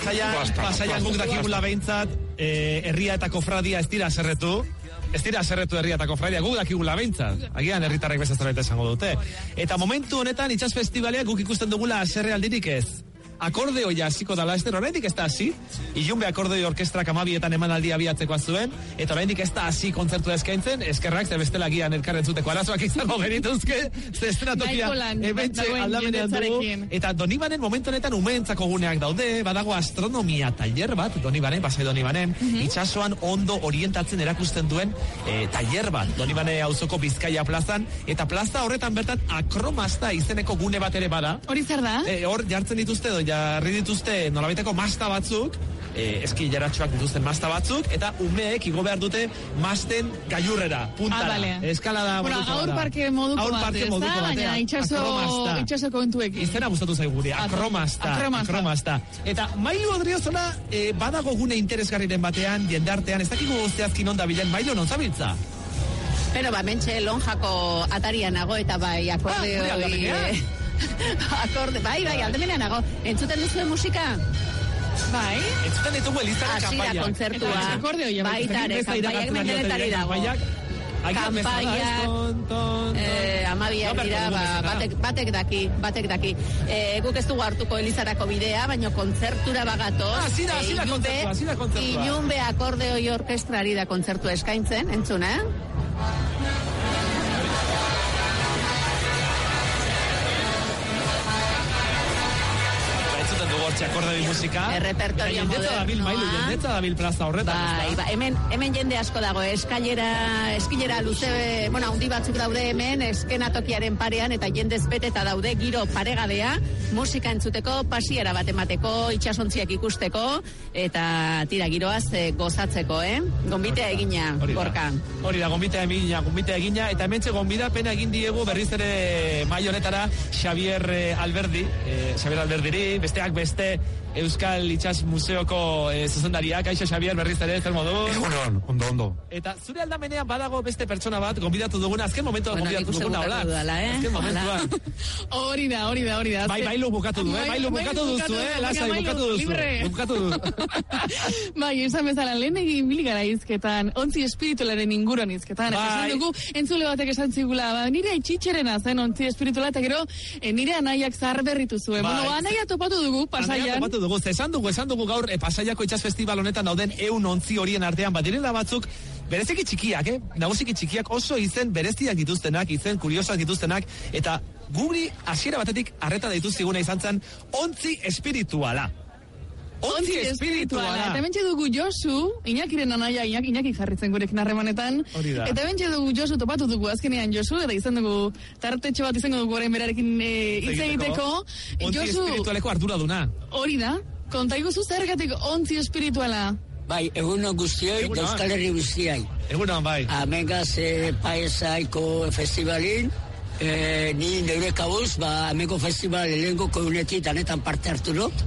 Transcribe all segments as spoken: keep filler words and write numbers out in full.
Pasaian, pasaian guk dakigula behintzat, herria eta kofradia ez dira zerretu. Ez dira zerretu herria eta kofradia, guk dakigula behintzat. Agian herritarrek bezazterbait esango dute. Eta momentu honetan, itxas festivalea guk ikusten dugula haserre aldirik ez. Akordeoia hasiko dala, ez da, oraindik ez da hasi. Ilunbe akordeo orkestrak amabietan emanaldia abiatzekoa zuen, eta oraindik ez da hasi kontzertua eskaintzen, eskerrak, ze bestela gian elkarren zuteko arazoak izango genituzke, ze estenatokia ebentxe aldamenean dugu. Eta Donibanen momentu honetan umeentzako guneak daude, badago astronomia tailer bat, Donibanen, Pasai Donibanen, mm-hmm. itxasoan ondo orientatzen erakusten duen e, tailer bat, Donibane auzoko Bizkaia plazan, eta plaza horretan bertan akromasta izeneko gune bat ere bada. Hori zer da? E, hor jartzen dituzte do, jarri dituzte nolabaiteko masta batzuk, eh, eski jaratxoak dituzten masta batzuk, eta umeek igo behar dute masten gailurrera, puntara, ah, vale. eskalada bueno, moduko aur parke moduko aur parke bat, moduko batean, baina itxaso, itxaso kontuekin. Izena gustatu zaiguri, akromasta, akromasta, akromasta. Eta Mailu Odriozona eh, badago gune interesgarriren batean, jendartean, ez dakigu zehazkin onda bilen, Mailu non zabiltza? Pero ba, mentxe lonjako atarian nago eta bai akordeo ah, akorde, bai, bai, aldemenean nago. Entzuten duzu musika? Bai. Entzuten ditugu Elizaren kanpaiak. Asira kontzertua. Akordeo ja. Baitare, kanpaiak mendeletari dago. Kanpaiak, eh, amabiak dira, ba, batek, batek daki, batek daki. Eh, guk ez dugu hartuko Elizarako bidea, baina kontzertura bagatoz. Ah, zira, zira kontzertua, zira kontzertua. Ilunbe akordeoi orkestrari da kontzertua eskaintzen, entzun, eh? Akordeoi musika. Errepertorio modernoa. Jendetza dabil, Mailu, jendetza dabil plaza horretan. Bai, ba, hemen, hemen jende asko dago, eskailera, eskilera luze, bueno, handi batzuk daude hemen, eskenatokiaren parean, eta jendez beteta daude, giro paregadea, musika entzuteko, pasiera bat emateko, itxasontziak ikusteko, eta tira giroaz e, gozatzeko, eh? Gonbitea egina, gorka. Hori da, gonbitea egina, gonbitea egina, eta hementxe gonbida pena egin diegu berriz ere mai honetara Xavier Alberdi, eh, Xavier Alberdiri, besteak beste Euskal Itxas Museoko e, zuzendariak, Aixo Xavier berriz ere, zer modu? Egunon, ondo, ondo. Eta zure aldamenean badago beste pertsona bat, gonbidatu duguna, azken momentu bueno, gonbidatu duguna, hola? Eh? Azken momentuan. Hori da, hori da, hori da. Bai, bailu bukatu du, eh? Bailu bukatu duzu, eh? Lasai, bukatu duzu. Bukatu duzu. Bai, esan bezala, lehen egin biligara izketan, ontzi espiritualaren inguruan izketan. Bai. Esan dugu, entzule batek esan zigula, ba, nire itxitxerena zen ontzi espirituala, eta gero, nire anaiak zahar berritu zuen. Bai. Bueno, anaia topatu dugu, Pasaian. Topatu dugu, esan dugu, esan dugu gaur, e, Pasaiako itxas festival honetan dauden eun ontzi horien artean, badirela batzuk, bereziki txikiak, eh? Nagusiki txikiak oso izen bereziak dituztenak, izen kuriosoak dituztenak, eta guri hasiera batetik arreta deitu ziguna izan zen ontzi espirituala. Ontzi espirituala. Eta bentxe dugu Josu, Iñakiren anaia, Iñak, Iñaki jarritzen gurekin harremanetan. Eta bentxe dugu Josu, topatu dugu azkenean Josu, eta izan dugu tartetxo bat izango dugu orain berarekin hitz egiteko. Ontzi espiritualeko arduraduna. Hori da, konta iguzu zergatik ontzi espirituala. Bai, egunon guztioi, Euskal Herri guztiai. Egunon, bai. Amengaz e, paesaiko festivalin, e, ni neure kabuz, ba, ameko festival elengo komunetit anetan parte hartu not.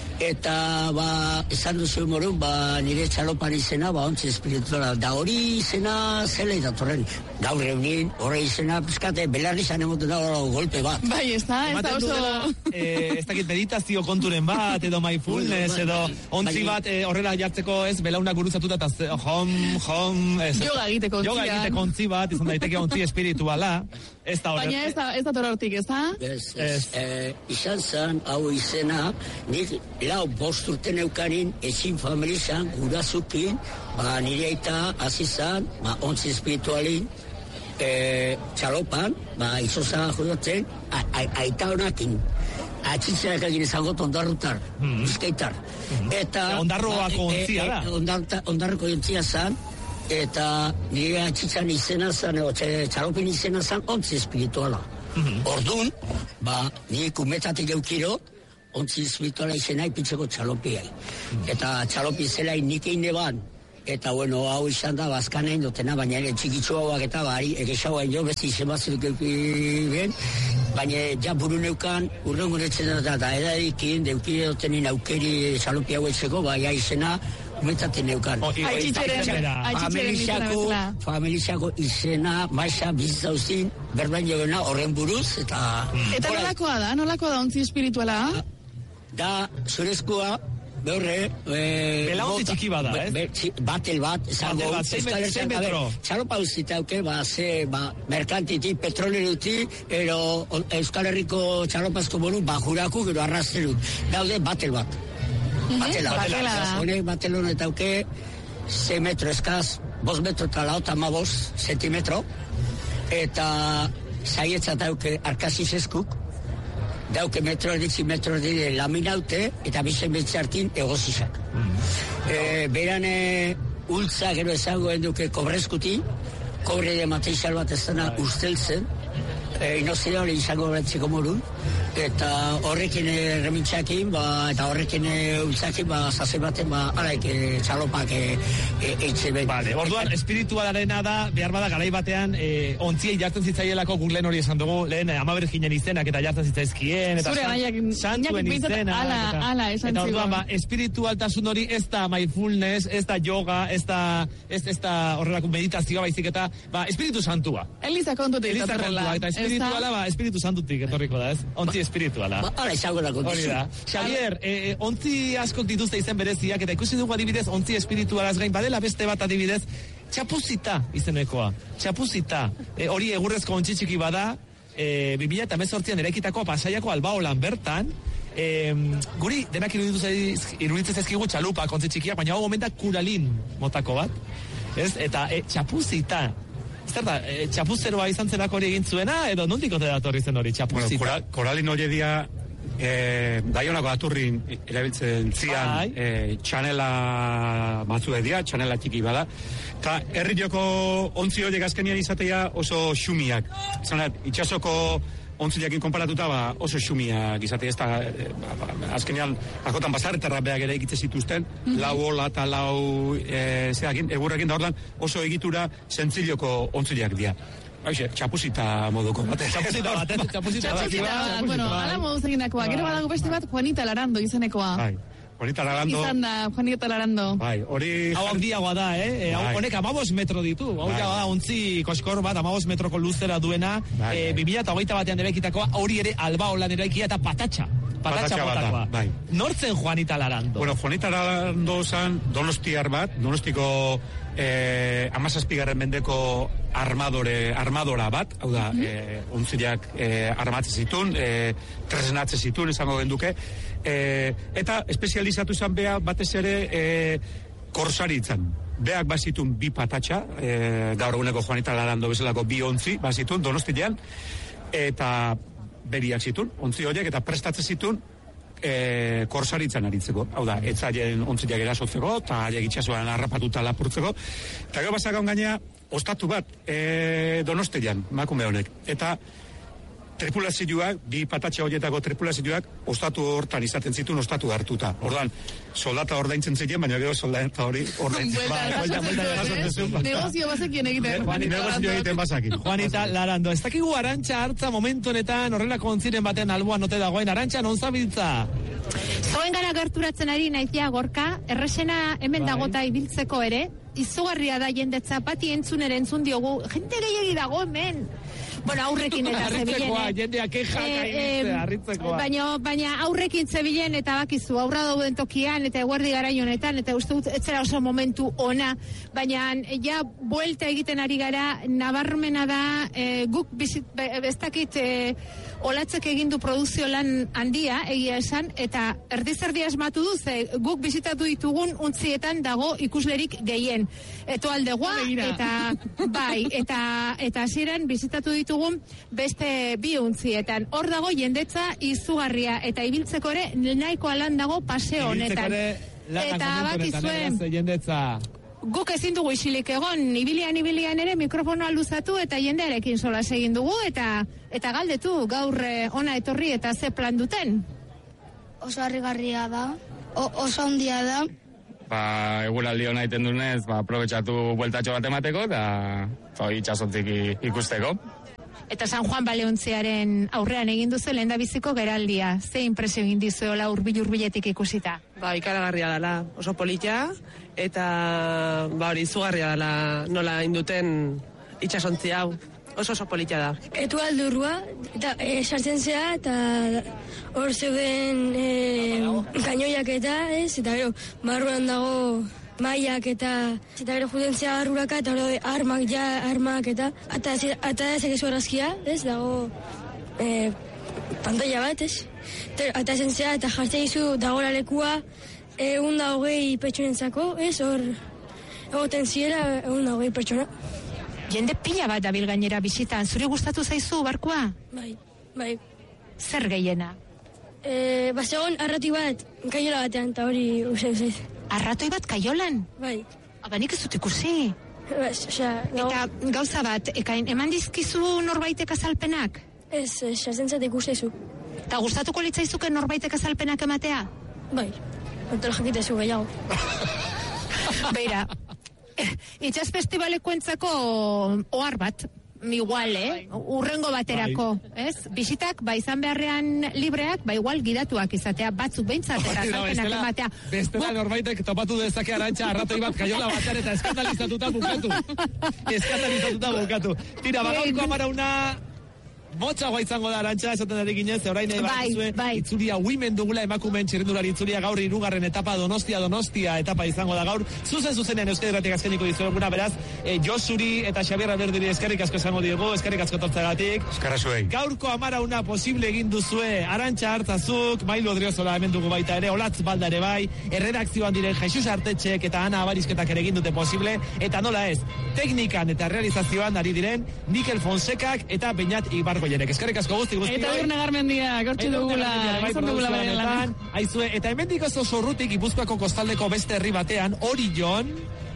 Eta, ba, esan duzu morun, ba, nire txalopan izena, ba, ontzi espirituala. Da hori izena zela idatorren. Gaur reunin, horre izena, pizkate, belarri zan emoten da golpe bat. Bai, ez da, ez da oso... Eh, ez dakit meditazio konturen bat, edo mindfulness, edo ontzi bat eh, horrela jartzeko ez, belaunak guruzatuta, eta hom, hom... Ez, yoga egiteko ontzian. Yoga egiteko ontzi bat, izan daiteke ontzi espirituala. Ez da horretik. Baina ez da, ez da torortik, ez da? Ez, ez. Eh, izan zan, hau izena, nik lau bost urte neukarin, ezin familizan, gurazukin, ba, nire aita azizan, ba, ontzi espiritualin, e, txalopan, ba, izoza jodotzen, aita honakin. Atxitzeak egin ezagot ondarrutar, mm-hmm. bizkaitar. Mm-hmm. Eta... Ondarroako ontzia da? E, e, ondarroko ontzia zan, eta nire atxitzan izena zan, txalopin izena zan, ontzi espirituala. Mm-hmm. Ordun, ba, nire kumetatik eukiro, ontzi espirituala izena ipitzeko txalopiai. Mm-hmm. Eta txalopi zela nik eine ban, eta bueno, hau izan da, bazkanein dutena, baina ere txikitzu hauak eta bari, egesaua ino, besti izen batzuk eukiren, baina ja buru neukan, urren guretzen da, da edarikin, deukire dutenin aukeri txalopi hauetzeko, baina izena, umetaten neukan. Familixako, familixako izena, maixa bizitzauzin, berbain jogena horren buruz, eta... Eta nolakoa da, nolakoa da ontzi espirituala? Da, zurezkoa, beurre... Belautzi txiki bada, ez? Batel bat, zango... Sei metro. Txalopa uzitauke, ba, ze, ba, merkantiti, petroleruti, ero Euskal Herriko txalopazko bonu, bajuraku, gero arrazterut. Daude, batel bat. Batela. Batela da. Honek, batel honetauke, sei metro eskaz, bost metro eta laota ma bost zentimetro, eta zaietzat dauke arkasiz eskuk, dauke metro erditzi metro erditzi laminaute, eta bizen betxartin egozizak. Mm-hmm. E, beran ultza gero ezagoen duke kobrezkuti, kobre de material bat ez dena usteltzen, e, inozio hori izango beretziko morun, eta horrekin remintxakin, ba, eta horrekin ultzakin, ba, zase baten, ba, alaik e, txalopak eitze behin. Vale, orduan, espiritualarena da, behar bada garai batean, e, ontziei jartzen zitzaielako guk lehen hori esan dugu, lehen amaberginen izenak eta jartzen zitzaizkien, eta santzuen izenak. Ala, ala, esan eta orduan, ba, espiritualtasun hori ez da mindfulness, ez da yoga, ez da, ez, ez da horrelako meditazioa baizik eta, ba, espiritu santua. Eliza kontutik. Eliza kontua, eta espirituala, ba, espiritu santutik etorriko da, ez? Ontzi espirituala. Ba, ara izango da kontizu. Hori da. Xavier, e, ontzi askok dituzte izen bereziak, eta ikusi dugu adibidez, ontzi espiritualaz gain, badela beste bat adibidez, txapuzita izenekoa. Txapuzita. E, hori egurrezko ontzi txiki bada, e, bi mila hemezortzian eraikitakoa Pasaiako Albaolan bertan, e, guri denak iruditzen zaizkigu txalupak ontzi txikiak, baina hau momentak kuralin motako bat, ez? Eta e, txapuzita. Zer da, e, txapuzeroa izan zelako hori egin zuena, edo nondik ote datorri zen hori, txapuzita? Bueno, koral, koralin hori dia, e, daionako aturrin erabiltzen zian, e, txanela matzue dia, txanela txiki bada, eta herri joko ontzi horiek azkenian izatea oso xumiak. Zanat, itxasoko ontzilekin konparatuta, ba, oso xumiak izatea, ez da, e, ba, ba, azkenean, askotan basarretarra beak ere egitze zituzten, mm-hmm. lau hola eta lau, e, zeakin, egurrekin da ordan, oso egitura zentziloko ontzileak dira. Haixe, txapuzita moduko bat. Txapuzita bat, txapuzita bat. Txapuzita bat, bueno, ala modu zegindakoa. Gero badago beste bat, Juanita Larando izenekoa. Bai. Juanita Larando. Izan da, Juanita Larando. Bai, hori... Hau handiagoa da, eh? Bai. Honek amabos metro ditu. Hau bai. Da, ontzi koskor bat, amabos metroko luzera duena. Bai, e, bai. bi mila hogeita batean eraikitakoa, hori ere Albaolan eraikia eta patatxa. Patatxa botakoa. Bai. Nortzen Juanita Larando? Bueno, Juanita Larando zan donostiar bat, donostiko eh, amazazpigarren mendeko armadore, armadora bat, hau da, mm-hmm. eh, ontzileak eh, armatze zitun, eh, tresnatze zitun, izango genduke, eh, eta espezializatu zan beha batez ere eh, korsaritzan. Beak bazitun bi patatxa, eh, gaur eguneko Juanita Larando bezalako bi ontzi bazitun, donostilean, eta beriak zitun, ontzi horiek, eta prestatze zitun, e, korsaritzan aritzeko. Hau da, etzaien ontzileak erasotzeko, eta haiek itxasuan harrapatuta lapurtzeko. Eta gero bazakaun gainea, ostatu bat, e, donostilean, makume honek. Eta tripulazioak, bi patatxa horietako tripulazioak, ostatu hortan izaten zituen, ostatu hartuta. Ordan, soldata ordaintzen ziren, baina gero soldata hori ordaintzen. Negozio bazekien egiten. Negozio egiten bazakin. Juanita Larando, ez dakigu Arantxa hartza momentu honetan, horrelako ontziren baten alboan note dagoen, Arantxa, non zabiltza? Zoen gara gerturatzen ari naizia Gorka, erresena hemen bai. Dagota ibiltzeko ere, izugarria da jendetza, pati entzun ere entzun diogu, jente gehiagi dago hemen. Bueno, aurrekin eta zebilen. Jendea keja gainitze, harritzekoa. Baina, baina aurrekin zebilen eta bakizu, aurra dauden tokian eta eguerdi garaio honetan, eta uste dut etzera oso momentu ona, baina ja buelta egiten ari gara, nabarmena da, e, guk bizit, bestakit e, olatzek egin du produzio lan handia, egia esan, eta erdizerdi asmatu du, ze guk bizitatu ditugun untzietan dago ikuslerik gehien. Eto aldegoa, eta bai, eta eta hasieran bizitatu ditugun beste bi untzietan. Hor dago jendetza izugarria, eta ibiltzeko ere nahiko alan dago paseo honetan. Eta bakizuen, jendetza... Guk ezin dugu isilik egon, ibilian ibilian ere mikrofonoa luzatu eta jendearekin sola egin dugu, eta eta galdetu gaur ona etorri eta ze plan duten. Oso harrigarria da, o, oso handia da. Ba, eguraldi hona iten dunez, ba, aprobetxatu bueltatxo bat emateko, eta itxasotzik ikusteko. Eta San Juan Baleontziaren aurrean egin duzu lehendabiziko geraldia. Ze impresio egin dizuela hurbil-hurbiletik ikusita? Ba, ikaragarria dela, oso polita, eta ba hori izugarria dela nola induten itxasontzi hau. Oso oso polita da. Etu aldurua, eta e, sartzen zea, eta hor zeuden e, kainoiak eta, ez, eta gero, barruan dago maiak eta, eta gero juten zea arruraka, eta hori armak, ja, armak eta, eta ez egizu arrazkia, ez, dago e, pantalla bat, ez, eta ezen zea, eta jartzen izu dagoela lekua, egun da hogei pertsonentzako, ez, hor, egoten ziela, egun da hogei pertsona. Jende pila bat dabil gainera bisitan. Zuri gustatu zaizu barkua? Bai, bai. Zer gehiena? E, Bazegon arratoi bat kaiola batean, eta hori uste zaiz. Arratoi bat kaiolan? Bai. Aba nik ez dut ikusi. Ba, osea, no. Eta gauza bat, ekain, eman dizkizu norbaitek azalpenak? Ez, sartzen zate ikustezu. Eta gustatuko litzaizuke norbaitek azalpenak ematea? Bai, ontela jakitezu gehiago. Beira, Itxas festivaleko entzako ohar bat, igual, eh? Urrengo baterako, ez? Bisitak, ba, izan beharrean libreak, ba, igual gidatuak izatea, batzuk behintzatera, zalpenak ematea. Bestela norbaitek topatu dezake Arantxa arratoi bat kaiola batean eta eskandalizatuta bukatu. Eskandalizatuta bukatu. Tira, bagaurko amarauna... Motxagoa izango da Arantxa, esaten ari ginez, orain nahi bai, bat bai. itzulia uimen dugula emakumeen txirrindulari itzulia gaur hirugarren etapa Donostia Donostia etapa izango da gaur. Zuzen zuzenean Euskadi Irratik azkeniko dizueguna, beraz, e, Josuri eta Xabier Alberdiri eskerrik asko esango diegu, eskerrik asko tortzagatik. Eskerra zuei. Gaurko amarauna posible egin duzue Arantxa Artazuk, Mailu Odriozola hemen dugu baita ere, Olatz Balda ere bai, erredakzioan diren Jesus Artetxek eta Ana Abarizketak ere egin dute posible, eta nola ez, teknikan eta realizazioan ari diren Mikel Fonsekak eta Beñat Ibargo Jenek. Eskerrik asko guzti guzti. Eta Urne Garmendia, gortzi dugula, izan dugula bere lan. Aizue, eta hemendik oso zorrutik Gipuzkoako kostaldeko beste herri batean, Orion,